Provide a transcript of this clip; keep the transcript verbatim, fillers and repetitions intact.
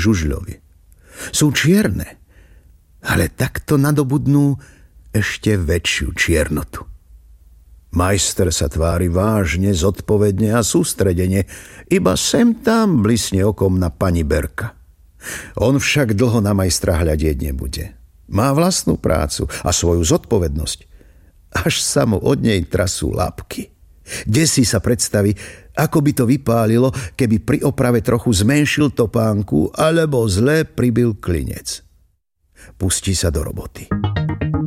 žužľovi. Sú čierne, ale takto nadobudnú ešte väčšiu čiernotu. Majster sa tvári vážne, zodpovedne a sústredene, iba sem tam blisne okom na pani Berka. On však dlho na majstra hľadieť nebude. Má vlastnú prácu a svoju zodpovednosť. Až sa mu od nej trasú labky. Desí sa predstaví, ako by to vypálilo, keby pri oprave trochu zmenšil topánku alebo zle pribil klinec. Pustí sa do roboty.